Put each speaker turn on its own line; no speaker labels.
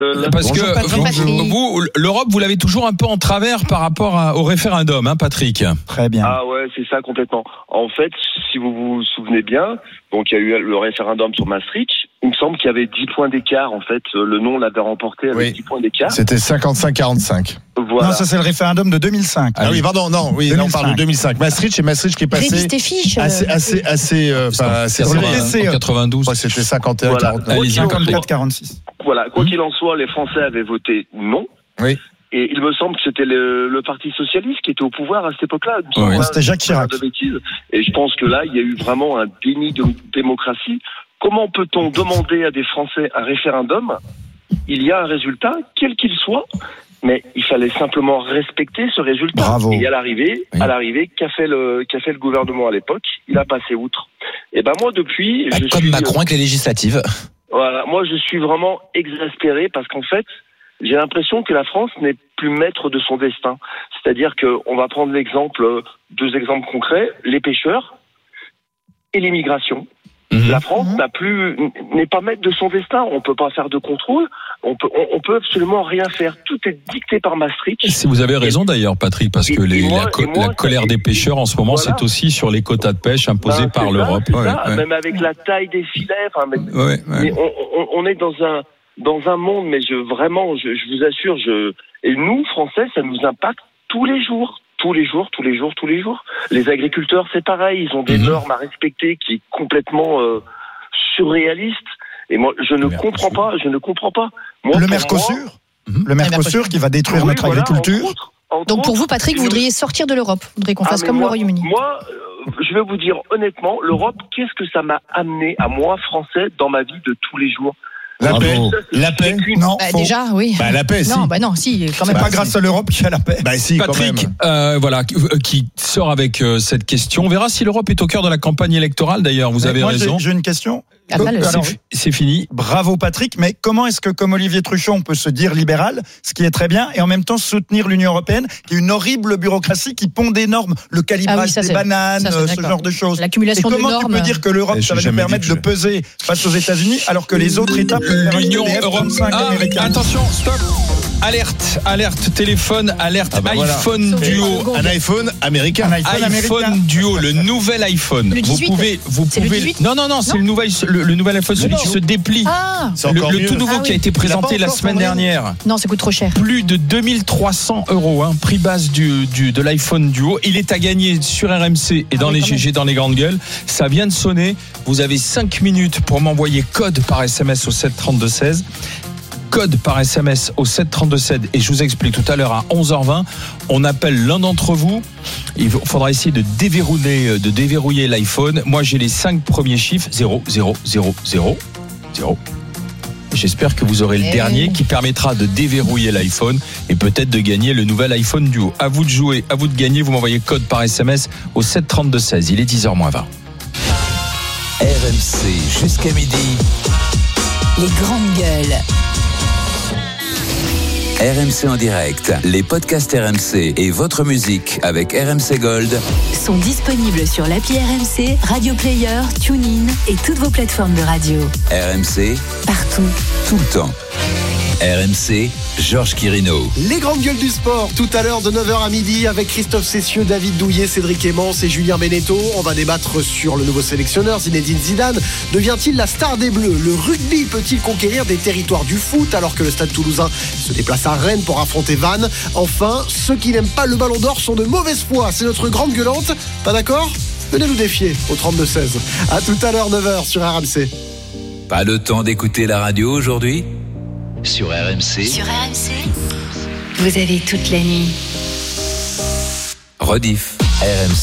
Parce
Bonjour,
que vous, l'Europe, vous l'avez toujours un peu en travers par rapport au référendum, hein, Patrick.
Très bien.
Ah ouais, c'est ça complètement. En fait, si vous vous souvenez bien, donc il y a eu le référendum sur Maastricht. Il me semble qu'il y avait 10 points d'écart. En fait, le non l'avait remporté avec 10 points d'écart.
C'était 55-45.
Voilà.
Non, ça c'est le référendum de 2005.
Ah oui, pardon, non, oui, là on parle de 2005. Maastricht qui est passé
Révise tes fiches.
assez
Sur le PC,
en 92.
Ouais, c'était 51,
Voilà.
49.
Allez,
54-46.
Voilà, quoi qu'il en soit, les Français avaient voté non.
Oui.
Et il me semble que c'était le Parti socialiste qui était au pouvoir à cette époque-là.
Oui,
c'était Jacques Chirac.
De bêtises. Et je pense que là, il y a eu vraiment un déni de démocratie. Comment peut-on demander à des Français un référendum ? Il y a un résultat, quel qu'il soit, mais il fallait simplement respecter ce résultat.
Bravo.
Et à l'arrivée, qu'a fait le gouvernement à l'époque ? Il a passé outre. Et ben moi depuis,
comme Macron avec les législatives.
Voilà, moi je suis vraiment exaspéré parce qu'en fait, j'ai l'impression que la France n'est plus maître de son destin. C'est-à-dire qu'on va prendre deux exemples concrets, les pêcheurs et l'immigration. La France n'est pas maître de son destin. On peut pas faire de contrôle. On peut absolument rien faire. Tout est dicté par Maastricht.
Si vous avez raison d'ailleurs, Patrick, parce que la colère des pêcheurs en ce moment, c'est aussi sur les quotas de pêche imposés par l'Europe.
Même avec la taille des filets. Mais on est dans un monde, mais je vous assure, et nous, Français, ça nous impacte tous les jours. Tous les jours. Les agriculteurs, c'est pareil, ils ont des normes à respecter qui est complètement surréaliste. Et moi, je ne comprends pas. Moi,
Le Mercosur Le Mercosur qui va détruire notre agriculture.
Donc pour vous, Patrick, vous voudriez sortir de l'Europe. Vous voudriez qu'on fasse comme le Royaume-Uni.
Moi, je vais vous dire honnêtement, l'Europe, qu'est-ce que ça m'a amené à moi, Français, dans ma vie de tous les jours ?
La paix. La paix.
Non,
déjà, oui.
La paix, si.
Non, si, quand même.
C'est pas grâce à l'Europe qu'il y a la paix.
Si,
Patrick,
quand même.
qui sort avec cette question. On verra si l'Europe est au cœur de la campagne électorale. D'ailleurs, vous avez raison.
J'ai une question.
C'est fini.
Bravo Patrick, mais comment est-ce que, comme Olivier Truchon, on peut se dire libéral, ce qui est très bien, et en même temps soutenir l'Union européenne, qui est une horrible bureaucratie qui pond des normes, le calibrage des bananes, ce genre de choses.
L'accumulation de normes.
Comment tu peux dire que l'Europe, ça va nous permettre de peser face aux États-Unis, alors que les autres États peuvent
l'Union européenne. Attention, stop. Alerte, téléphone, iPhone Duo.
Un iPhone américain.
iPhone Duo, le nouvel iPhone.
Le 18.
Vous pouvez. Non, c'est le nouvel iPhone, celui qui se déplie. Le tout nouveau qui a été présenté la semaine dernière.
Non, ça coûte trop cher.
Plus de 2300 €, prix base de l'iPhone Duo. Il est à gagner sur RMC et dans les GG, dans les grandes gueules. Ça vient de sonner. Vous avez 5 minutes pour m'envoyer code par SMS au 732-16. Code par SMS au 732-16 et je vous explique tout à l'heure à 11h20, on appelle l'un d'entre vous. Il faudra essayer de déverrouiller l'iPhone. Moi j'ai les 5 premiers chiffres 0, 0, 0, 0, 0. J'espère que vous aurez le dernier qui permettra de déverrouiller l'iPhone et peut-être de gagner le nouvel iPhone Duo. À vous de jouer, à vous de gagner. Vous m'envoyez code par SMS au 732-16. Il est 10h20.
RMC jusqu'à midi.
Les grandes gueules.
RMC en direct, les podcasts RMC et votre musique avec RMC Gold
sont disponibles sur l'appli RMC, Radio Player, TuneIn et toutes vos plateformes de radio.
RMC,
partout,
tout le temps. RMC, Georges Quirino.
Les grandes gueules du sport, tout à l'heure de 9h à midi avec Christophe Cessieux, David Douillet, Cédric Emmons et Julien Beneteau. On va débattre sur le nouveau sélectionneur Zinedine Zidane. Devient-il la star des Bleus ? Le rugby peut-il conquérir des territoires du foot alors que le Stade Toulousain se déplace à Rennes pour affronter Vannes ? Enfin, ceux qui n'aiment pas le Ballon d'Or sont de mauvaise foi. C'est notre grande gueulante. Pas d'accord ? Venez nous défier au 32-16. À tout à l'heure 9h sur RMC.
Pas le temps d'écouter la radio aujourd'hui ? Sur RMC.
Sur RMC, vous avez toute la nuit.
Rediff. RMC.